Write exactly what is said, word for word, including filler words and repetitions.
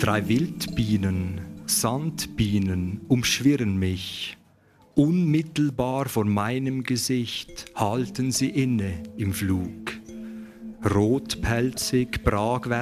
Drei Wildbienen, Sandbienen umschwirren mich. Unmittelbar vor meinem Gesicht halten sie inne im Flug. Rotpelzig, Pragwärter